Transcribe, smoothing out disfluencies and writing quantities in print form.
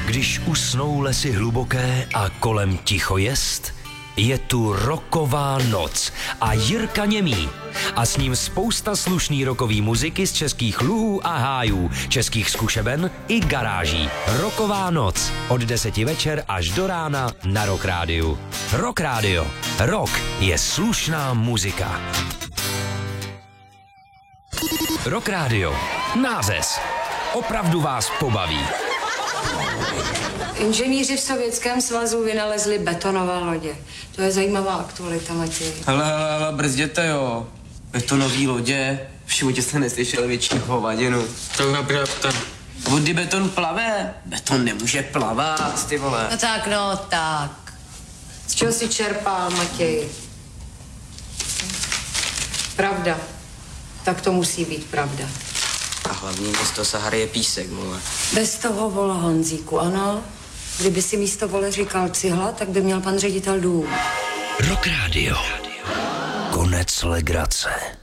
Když usnou lesy hluboké a kolem ticho jest, je tu rocková noc a Jirka Němý. A s ním spousta slušný rockový muziky z českých luhů a hájů, českých zkušeben i garáží. Rocková noc od 10 večer až do rána na Rock Rádiu. Rock Rádio. Rock je slušná muzika. Rock Rádio. Nářez. Opravdu vás pobaví. Inženýři v Sovětském svazu vynalezli betonové lodě. To je zajímavá aktualita, Matěj. Hele, brzděte, jo. Betonový lodě. V životě jste neslyšel větší hovadinu. Tak napravte. Kdy beton plave? Beton nemůže plavat, ty vole. No tak. Z čeho si čerpal, Matěj? Pravda. Tak to musí být pravda. A hlavní město Sahary je písek, vole. Bez toho, vole, Honzíku, ano. Kdyby si místo, vole, říkal cihla, tak by měl pan ředitel dům. Rock Rádio. Konec legrace.